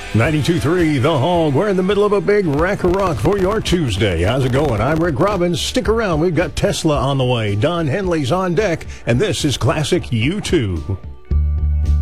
92.3 The Hog. We're in the middle of a big rack of rock for your Tuesday. How's it going? I'm Rick Robbins. Stick around. We've got Tesla on the way. Don Henley's on deck. And this is Classic U2.